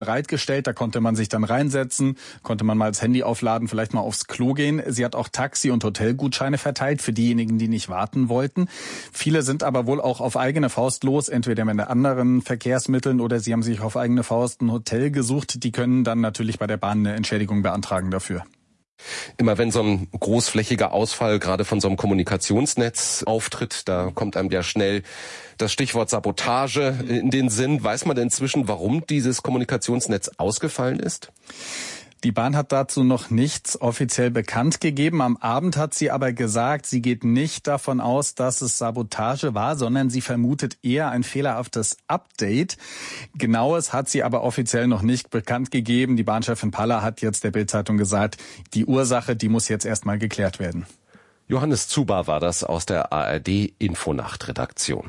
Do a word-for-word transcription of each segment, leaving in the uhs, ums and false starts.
bereitgestellt. Da konnte man sich dann reinsetzen, konnte man mal das Handy aufladen, vielleicht mal aufs Klo gehen. Sie hat auch Taxi- und Hotelgutscheine verteilt für diejenigen, die nicht warten wollten. Viele sind aber wohl auch auf eigene Faust los, entweder mit anderen Verkehrsmitteln oder sie haben sich auf eigene Faust ein Hotel gesucht. Die können dann natürlich bei der Bahn eine Entschädigung beantragen dafür. Immer wenn so ein großflächiger Ausfall gerade von so einem Kommunikationsnetz auftritt, da kommt einem ja schnell das Stichwort Sabotage in den Sinn. Weiß man denn inzwischen, warum dieses Kommunikationsnetz ausgefallen ist? Die Bahn hat dazu noch nichts offiziell bekannt gegeben. Am Abend hat sie aber gesagt, sie geht nicht davon aus, dass es Sabotage war, sondern sie vermutet eher ein fehlerhaftes Update. Genaues hat sie aber offiziell noch nicht bekannt gegeben. Die Bahnchefin Paller hat jetzt der Bild-Zeitung gesagt, die Ursache, die muss jetzt erstmal geklärt werden. Johannes Zuber war das aus der A R D-Infonacht-Redaktion.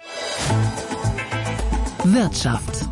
Wirtschaft.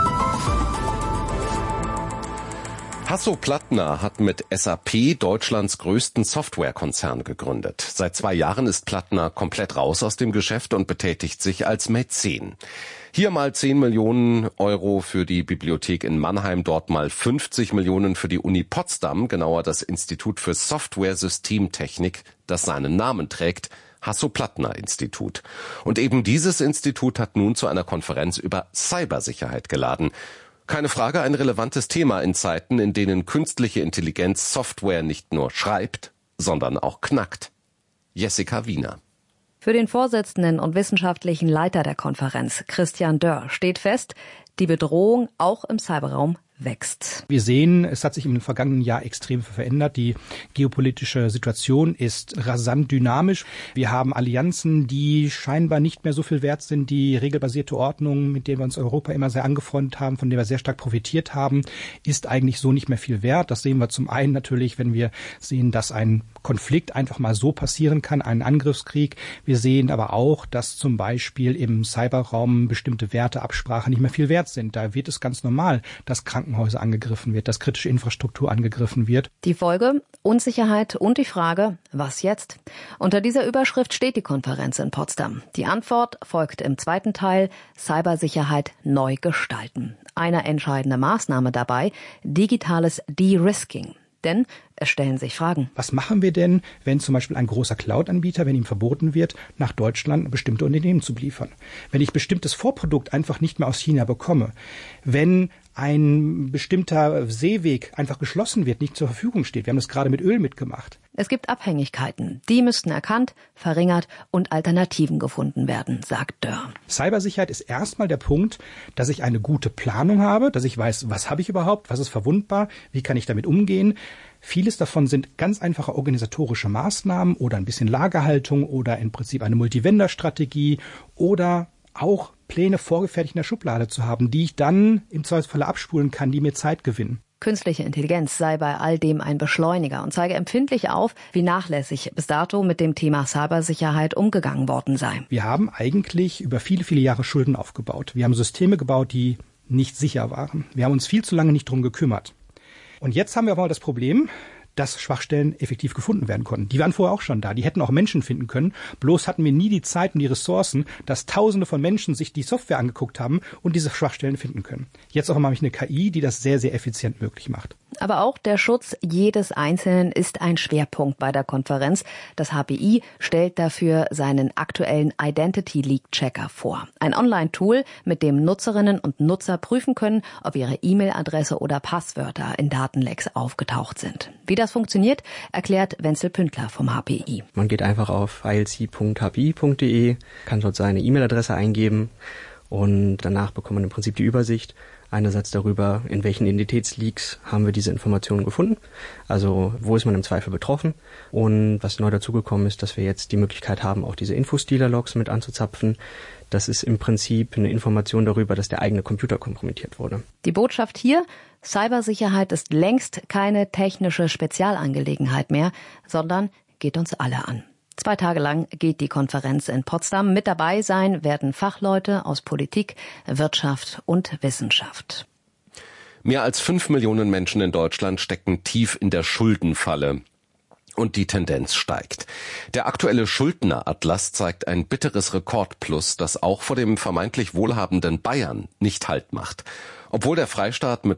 Hasso-Plattner hat mit S A P Deutschlands größten Softwarekonzern gegründet. Seit zwei Jahren ist Plattner komplett raus aus dem Geschäft und betätigt sich als Mäzen. Hier mal zehn Millionen Euro für die Bibliothek in Mannheim, dort mal fünfzig Millionen für die Uni Potsdam, genauer das Institut für Software-Systemtechnik, das seinen Namen trägt, Hasso-Plattner-Institut. Und eben dieses Institut hat nun zu einer Konferenz über Cybersicherheit geladen. Keine Frage, ein relevantes Thema in Zeiten, in denen künstliche Intelligenz Software nicht nur schreibt, sondern auch knackt. Jessica Wiener. Für den Vorsitzenden und wissenschaftlichen Leiter der Konferenz, Christian Dörr, steht fest, die Bedrohung auch im Cyberraum wächst. Wir sehen, es hat sich im vergangenen Jahr extrem verändert. Die geopolitische Situation ist rasant dynamisch. Wir haben Allianzen, die scheinbar nicht mehr so viel wert sind. Die regelbasierte Ordnung, mit der wir uns Europa immer sehr angefreundet haben, von der wir sehr stark profitiert haben, ist eigentlich so nicht mehr viel wert. Das sehen wir zum einen natürlich, wenn wir sehen, dass ein Konflikt einfach mal so passieren kann, einen Angriffskrieg. Wir sehen aber auch, dass zum Beispiel im Cyberraum bestimmte Werte, Absprachen nicht mehr viel wert sind. Da wird es ganz normal, dass Krankenhäuser angegriffen wird, dass kritische Infrastruktur angegriffen wird. Die Folge? Unsicherheit und die Frage, was jetzt? Unter dieser Überschrift steht die Konferenz in Potsdam. Die Antwort folgt im zweiten Teil, Cybersicherheit neu gestalten. Eine entscheidende Maßnahme dabei, digitales De-Risking. Denn es stellen sich Fragen. Was machen wir denn, wenn zum Beispiel ein großer Cloud-Anbieter, wenn ihm verboten wird, nach Deutschland bestimmte Unternehmen zu beliefern? Wenn ich bestimmtes Vorprodukt einfach nicht mehr aus China bekomme? Wenn ein bestimmter Seeweg einfach geschlossen wird, nicht zur Verfügung steht? Wir haben das gerade mit Öl mitgemacht. Es gibt Abhängigkeiten. Die müssten erkannt, verringert und Alternativen gefunden werden, sagt Dörr. Cybersicherheit ist erstmal der Punkt, dass ich eine gute Planung habe, dass ich weiß, was habe ich überhaupt, was ist verwundbar, wie kann ich damit umgehen. Vieles davon sind ganz einfache organisatorische Maßnahmen oder ein bisschen Lagerhaltung oder im Prinzip eine Multivendor-Strategie oder auch Pläne vorgefertigt in der Schublade zu haben, die ich dann im Zweifelsfall abspulen kann, die mir Zeit gewinnen. Künstliche Intelligenz sei bei all dem ein Beschleuniger und zeige empfindlich auf, wie nachlässig bis dato mit dem Thema Cybersicherheit umgegangen worden sei. Wir haben eigentlich über viele, viele Jahre Schulden aufgebaut. Wir haben Systeme gebaut, die nicht sicher waren. Wir haben uns viel zu lange nicht drum gekümmert. Und jetzt haben wir aber mal das Problem, dass Schwachstellen effektiv gefunden werden konnten. Die waren vorher auch schon da. Die hätten auch Menschen finden können. Bloß hatten wir nie die Zeit und die Ressourcen, dass Tausende von Menschen sich die Software angeguckt haben und diese Schwachstellen finden können. Jetzt auch mal eine K I, die das sehr, sehr effizient möglich macht. Aber auch der Schutz jedes Einzelnen ist ein Schwerpunkt bei der Konferenz. Das H P I stellt dafür seinen aktuellen Identity Leak Checker vor. Ein Online-Tool, mit dem Nutzerinnen und Nutzer prüfen können, ob ihre E-Mail-Adresse oder Passwörter in Datenlecks aufgetaucht sind. Wie das funktioniert, erklärt Wenzel Pündler vom H P I. Man geht einfach auf i l c punkt h p i punkt d e, kann dort seine E-Mail-Adresse eingeben und danach bekommt man im Prinzip die Übersicht. Einerseits darüber, in welchen Identitätsleaks haben wir diese Informationen gefunden, also wo ist man im Zweifel betroffen. Und was neu dazugekommen ist, dass wir jetzt die Möglichkeit haben, auch diese Infostealer-Logs mit anzuzapfen. Das ist im Prinzip eine Information darüber, dass der eigene Computer kompromittiert wurde. Die Botschaft hier, Cybersicherheit ist längst keine technische Spezialangelegenheit mehr, sondern geht uns alle an. Zwei Tage lang geht die Konferenz in Potsdam. Mit dabei sein werden Fachleute aus Politik, Wirtschaft und Wissenschaft. Mehr als fünf Millionen Menschen in Deutschland stecken tief in der Schuldenfalle. Und die Tendenz steigt. Der aktuelle Schuldneratlas zeigt ein bitteres Rekordplus, das auch vor dem vermeintlich wohlhabenden Bayern nicht Halt macht. Obwohl der Freistaat mit